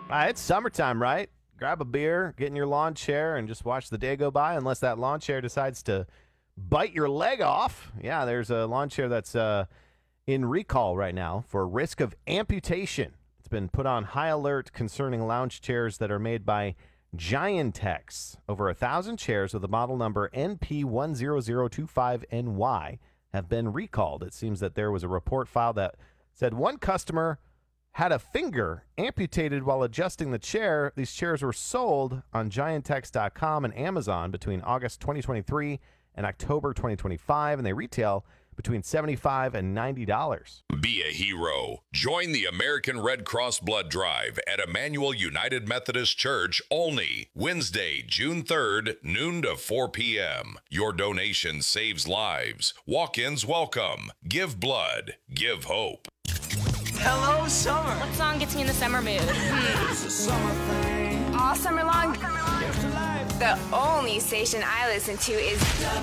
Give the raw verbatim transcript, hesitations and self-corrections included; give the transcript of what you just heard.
Uh, it's summertime, right? Grab a beer, get in your lawn chair, and just watch the day go by unless that lawn chair decides to bite your leg off. Yeah, there's a lawn chair that's uh, in recall right now for risk of amputation. It's been put on high alert concerning lounge chairs that are made by Giantex. Over a thousand chairs with the model number N P one zero zero two five N Y have been recalled. It seems that there was a report filed that said one customer had a finger amputated while adjusting the chair. These chairs were sold on Giantex dot com and Amazon between August twenty twenty-three and October twenty twenty-five, and they retail between seventy-five dollars and ninety dollars. Be a hero. Join the American Red Cross Blood Drive at Emmanuel United Methodist Church, Olney, Wednesday, June third, noon to four p.m. Your donation saves lives. Walk-ins welcome. Give blood. Give hope. Hello, summer. What song gets me in the summer mood? Hmm. It's a summer thing. All summer long, Here's to life. the only station I listen to is